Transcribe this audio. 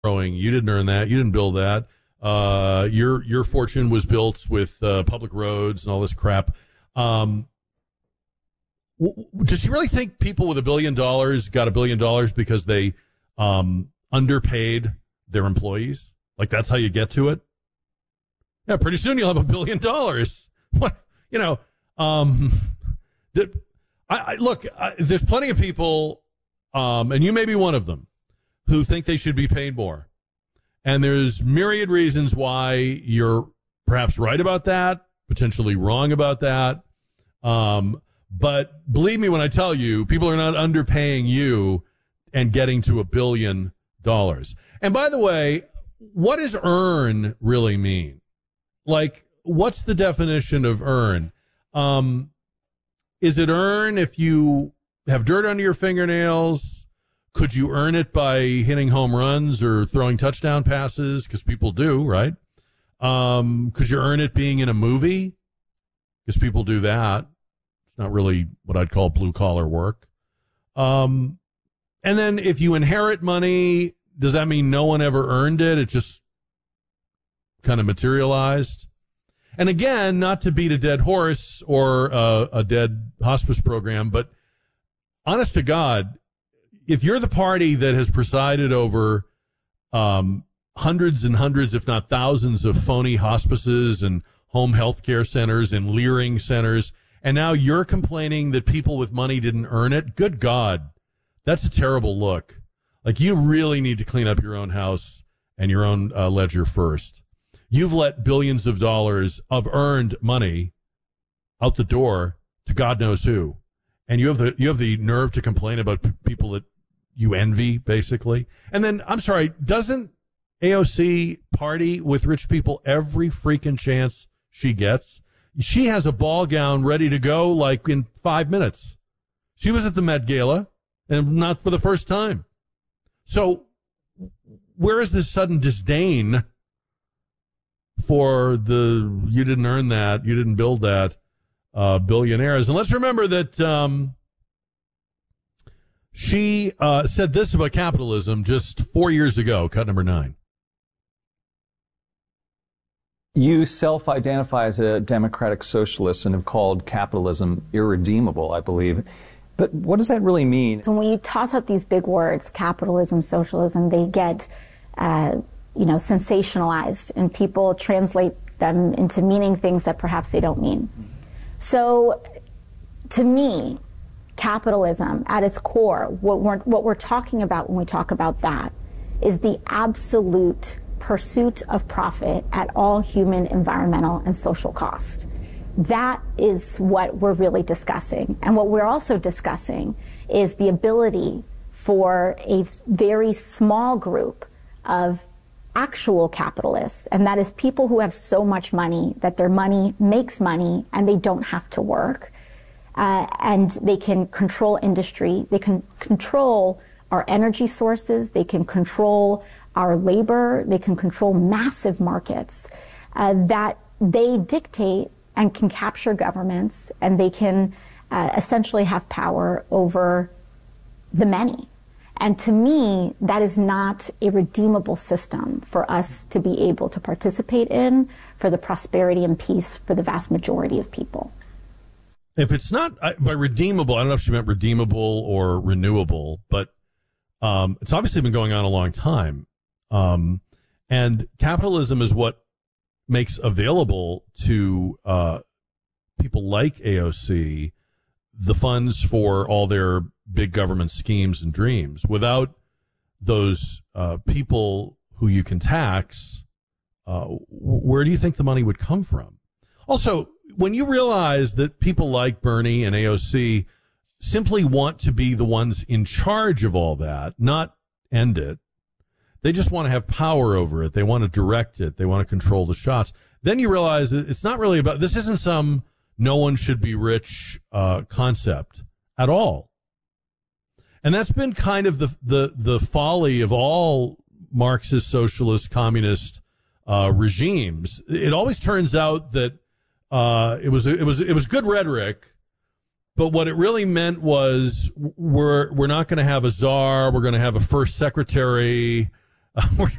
borrowing. You didn't earn that. You didn't build that. Your fortune was built with public roads and all this crap. Does she really think people with $1 billion got $1 billion because they underpaid their employees? Like that's how you get to it? Yeah, pretty soon you'll have $1 billion. What, look, there's plenty of people, and you may be one of them, who think they should be paid more. And there's myriad reasons why you're perhaps right about that, potentially wrong about that. But believe me when I tell you, people are not underpaying you and getting to $1 billion. And by the way, what does earn really mean? Like, what's the definition of earn? Is it earn if you have dirt under your fingernails? Could you earn it by hitting home runs or throwing touchdown passes? Because people do, right? Could you earn it being in a movie? Because people do that. It's not really what I'd call blue-collar work. And then if you inherit money, does that mean no one ever earned it? It just kind of materialized? And again, not to beat a dead horse or a dead hospice program, but honest to God, if you're the party that has presided over hundreds and hundreds, if not thousands, of phony hospices and home health care centers and leering centers, and now you're complaining that people with money didn't earn it, good God, that's a terrible look. Like, you really need to clean up your own house and your own ledger first. You've let billions of dollars of earned money out the door to God knows who. And you have the nerve to complain about people that you envy, basically. And then, I'm sorry, doesn't AOC party with rich people every freaking chance she gets? She has a ball gown ready to go like in 5 minutes. She was at the Met Gala, and not for the first time. So where is this sudden disdain for the you didn't earn that, you didn't build that billionaires? And let's remember that she said this about capitalism just 4 years ago, cut number 9. You self-identify as a democratic socialist and have called capitalism irredeemable, I believe. But what does that really mean? So when you toss out these big words, capitalism, socialism, they get sensationalized, and people translate them into meaning things that perhaps they don't mean. So to me, capitalism at its core, what we're talking about when we talk about that is the absolute pursuit of profit at all human, environmental, and social cost. That is what we're really discussing. And what we're also discussing is the ability for a very small group of actual capitalists, and that is people who have so much money that their money makes money and they don't have to work, and they can control industry, they can control our energy sources, they can control our labor, they can control massive markets that they dictate and can capture governments, and they can essentially have power over the many. And to me, that is not a redeemable system for us to be able to participate in for the prosperity and peace for the vast majority of people. If it's not by redeemable, I don't know if she meant redeemable or renewable, but it's obviously been going on a long time. And capitalism is what makes available to people like AOC the funds for all their big government schemes and dreams. Without those people who you can tax, where do you think the money would come from? Also, when you realize that people like Bernie and AOC simply want to be the ones in charge of all that, not end it, they just want to have power over it. They want to direct it. They want to control the shots. Then you realize that it's not really about, this isn't some no one should be rich concept at all. And that's been kind of the folly of all Marxist, socialist, communist regimes. It always turns out that it was good rhetoric, but what it really meant was we're not going to have a czar. We're going to have a first secretary. We're